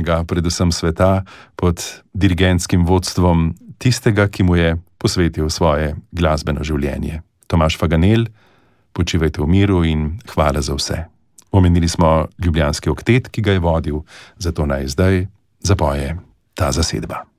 sodobnega, predvsem sveta, pod dirigentskim vodstvom tistega, ki mu je posvetil svoje glasbeno življenje. Tomaž Faganel, počivajte v miru in hvala za vse. Omenili smo ljubljanski oktet, ki ga je vodil, zato naj zdaj zapoje ta zasedba.